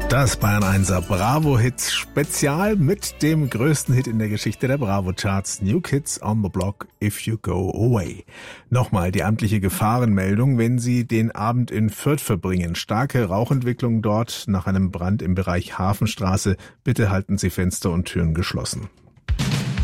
Das Bayern 1er Bravo-Hits Spezial mit dem größten Hit in der Geschichte der Bravo-Charts, New Kids on the Block, If You Go Away. Nochmal die amtliche Gefahrenmeldung, wenn Sie den Abend in Fürth verbringen. Starke Rauchentwicklung dort nach einem Brand im Bereich Hafenstraße. Bitte halten Sie Fenster und Türen geschlossen.